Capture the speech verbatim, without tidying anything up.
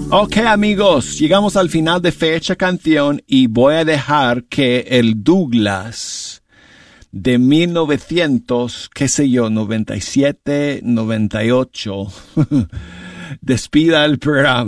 Ok, amigos, llegamos al final de Fecha Canción y voy a dejar que el Douglas de mil novecientos, qué sé yo, noventa y siete, noventa y ocho, despida el programa.